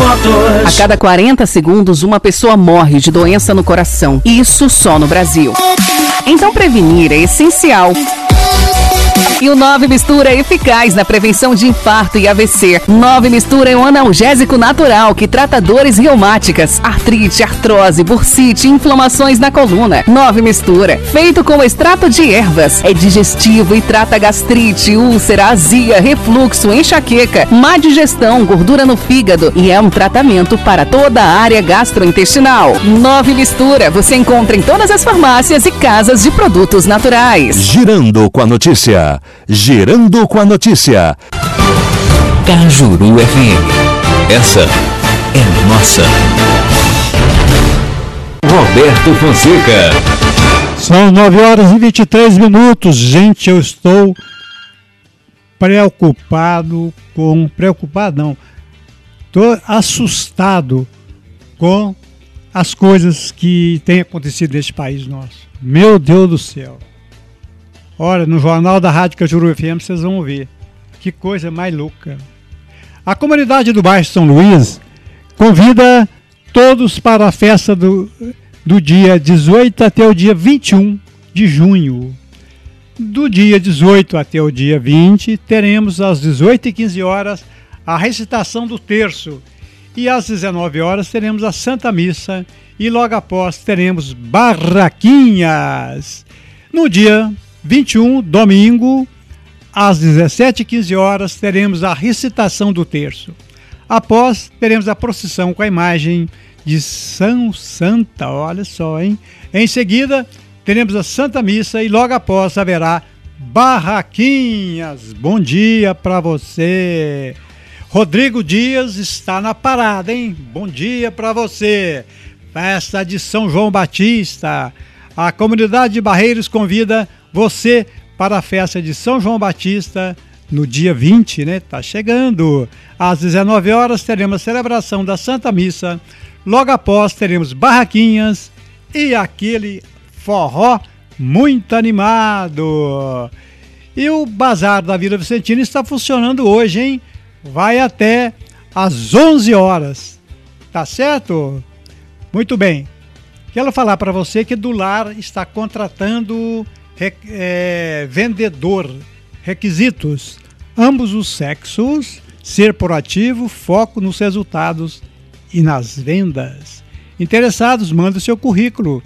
Motos. A cada 40 segundos, uma pessoa morre de doença no coração. Isso só no Brasil. Então prevenir é essencial. E o 9 Mistura é eficaz na prevenção de infarto e AVC. 9 Mistura é um analgésico natural que trata dores reumáticas, artrite, artrose, bursite, inflamações na coluna. 9 Mistura, feito com extrato de ervas, é digestivo e trata gastrite, úlcera, azia, refluxo, enxaqueca, má digestão, gordura no fígado e é um tratamento para toda a área gastrointestinal. 9 Mistura, você encontra em todas as farmácias e casas de produtos naturais. Girando com a notícia. Girando com a notícia. Cajuru FM. Essa é nossa. Roberto Fonseca. São 9h23. Gente, eu estou estou assustado com as coisas que têm acontecido neste país nosso. Meu Deus do céu. Olha, no Jornal da Rádio Cajuru FM vocês vão ver. Que coisa mais louca. A comunidade do bairro São Luís convida todos para a festa do dia 18 até o dia 21 de junho. Do dia 18 até o dia 20, teremos às 18h15 a recitação do terço. E às 19h teremos a Santa Missa. E logo após teremos barraquinhas. No dia 21, domingo, às 17h15, teremos a recitação do terço. Após, teremos a procissão com a imagem de São Santa, olha só, hein? Em seguida, teremos a Santa Missa e logo após haverá barraquinhas. Bom dia para você. Rodrigo Dias está na parada, hein? Bom dia para você. Festa de São João Batista. A comunidade de Barreiros convida você para a festa de São João Batista no dia 20, né? Tá chegando. Às 19h teremos a celebração da Santa Missa. Logo após teremos barraquinhas e aquele forró muito animado. E o Bazar da Vila Vicentina está funcionando hoje, hein? Vai até às 11h. Tá certo? Muito bem. Quero falar para você que do Lar está contratando vendedor. Requisitos: ambos os sexos, ser proativo, foco nos resultados e nas vendas. Interessados, manda o seu currículo.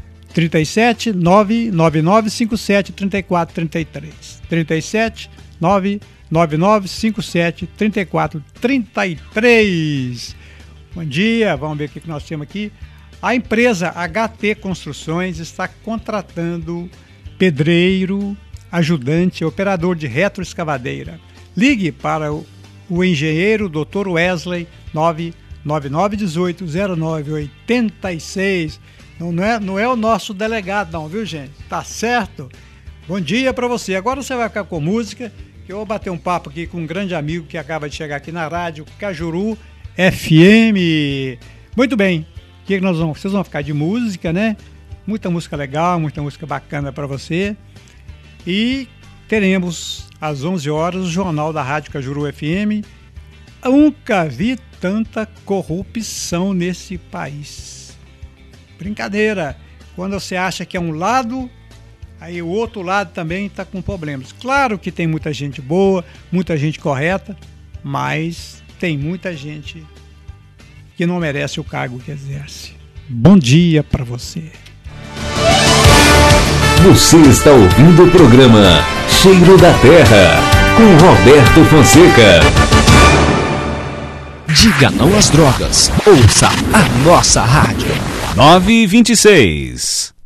37 999 57 34 33. 37 999 57 34 33. Bom dia, vamos ver o que nós temos aqui. A empresa HT Construções está contratando pedreiro, ajudante, operador de retroescavadeira. Ligue para o engenheiro Dr. Wesley 999180986. Não é o nosso delegado não, viu gente? Tá certo? Bom dia para você. Agora você vai ficar com música, que eu vou bater um papo aqui com um grande amigo que acaba de chegar aqui na rádio Cajuru FM. Muito bem. Vocês vão ficar de música, né? Muita música legal, muita música bacana para você. E teremos às 11h o Jornal da Rádio Cajuru FM. Nunca vi tanta corrupção nesse país. Brincadeira. Quando você acha que é um lado, aí o outro lado também está com problemas. Claro que tem muita gente boa, muita gente correta, mas tem muita gente que não merece o cargo que exerce. Bom dia para você. Você está ouvindo o programa Cheiro da Terra, com Roberto Fonseca. Diga não às drogas. Ouça a nossa rádio. 9h26.